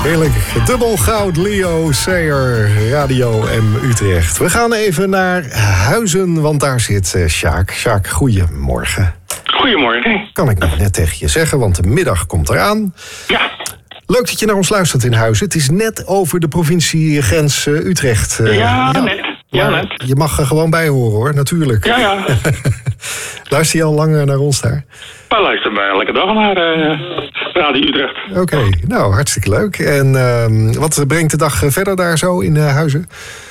Heerlijk. Dubbel goud, Leo Sayer, Radio M Utrecht. We gaan even naar Huizen, want daar zit Sjaak. Sjaak, goedemorgen. Goedemorgen. Kan ik nog net tegen je zeggen, want de middag komt eraan. Ja. Leuk dat je naar ons luistert in Huizen. Het is net over de provinciegrens Utrecht. Net. Ja, net. Je mag er gewoon bij horen, hoor, natuurlijk. Ja. Luister je al lang naar ons daar? We luisteren bij elke dag naar Radio Utrecht. Oké, nou, hartstikke leuk. En wat brengt de dag verder daar zo in Huizen?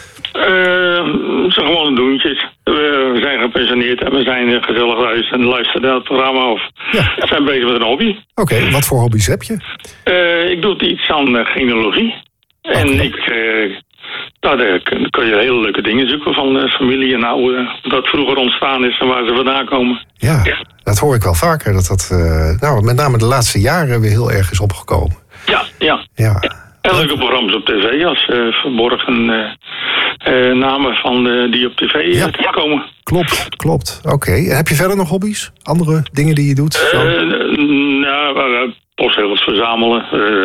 Zo gewoon doentjes. We zijn gepensioneerd en we zijn gezellig thuis en luisteren naar het programma. Of we zijn bezig met een hobby. Oké, wat voor hobby's heb je? Ik doe iets aan genealogie. Okay. En daar kun je hele leuke dingen zoeken van de familie en oude, dat vroeger ontstaan is en waar ze vandaan komen. Ja, dat hoor ik wel vaker. Dat met name de laatste jaren weer heel erg is opgekomen. Ja. En leuke programma's op tv als verborgen namen van die op tv komen. Klopt. Oké. En heb je verder nog hobby's? Andere dingen die je doet? Postzegels verzamelen.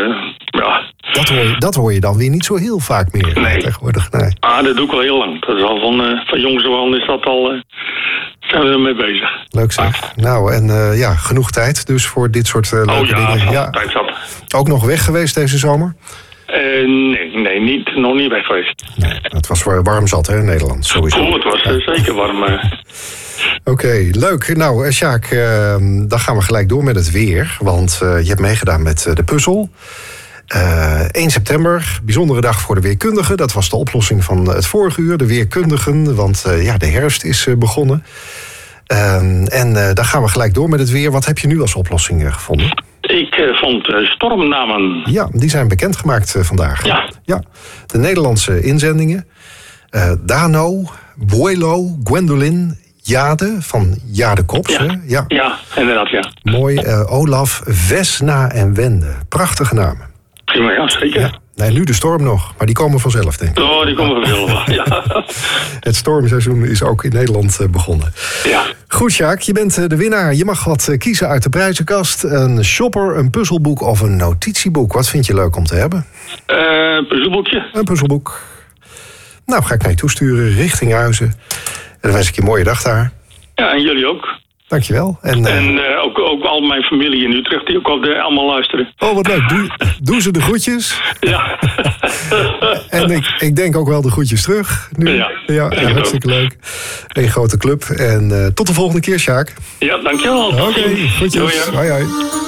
Dat hoor je dan weer niet zo heel vaak meer tegenwoordig. Nee. Dat doe ik al heel lang. Dat is al van jongs af aan is dat al... zijn we ermee bezig. Leuk zeg. Nou, en genoeg tijd dus voor dit soort leuke dingen. Ja, tijd zat. Ook nog weg geweest deze zomer? Nee, nog niet weg geweest. Nee, het was warm zat, hè, in Nederland, sowieso. Het was zeker warm. Oké, leuk. Nou, Sjaak, dan gaan we gelijk door met het weer. Want je hebt meegedaan met de puzzel. 1 september, bijzondere dag voor de weerkundigen. Dat was de oplossing van het vorige uur, de weerkundigen. Want de herfst is begonnen. Dan gaan we gelijk door met het weer. Wat heb je nu als oplossing gevonden? Ik vond stormnamen. Ja, die zijn bekendgemaakt vandaag. Ja. De Nederlandse inzendingen. Dano, Buelo, Gwendolyn, Jade van Jade Kops. Ja, inderdaad, ja. Mooi. Olaf, Vesna en Wende. Prachtige namen. Prima, ja, zeker. Ja. Nee, nu de storm nog, maar die komen vanzelf, denk ik. Oh, die komen vanzelf, ja. Het stormseizoen is ook in Nederland begonnen. Ja. Goed, Sjaak, je bent de winnaar. Je mag wat kiezen uit de prijzenkast. Een shopper, een puzzelboek of een notitieboek. Wat vind je leuk om te hebben? Puzzelboekje. Een puzzelboek. Nou, ga ik naar je toesturen, richting Huizen. En dan wens ik je een mooie dag daar. Ja, en jullie ook. Dankjewel. En ook al mijn familie in Utrecht, die ook allemaal luisteren. Oh, wat leuk. Doe ze de groetjes. Ja. En ik denk ook wel de groetjes terug. Nu. Ja, hartstikke leuk. Een grote club. En tot de volgende keer, Sjaak. Ja, dankjewel. Oké, groetjes. Hoi.